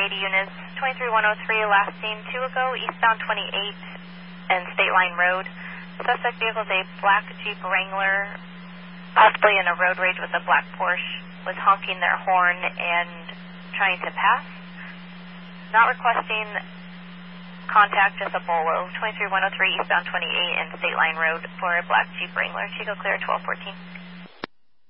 480 units, 23103, last seen 2 ago, eastbound 28 and State Line Road. Suspect vehicle is a black Jeep Wrangler, possibly in a road rage with a black Porsche, was honking their horn and trying to pass. Not requesting contact, just a BOLO, 23103, eastbound 28 and State Line Road for a black Jeep Wrangler. Chico clear 1214.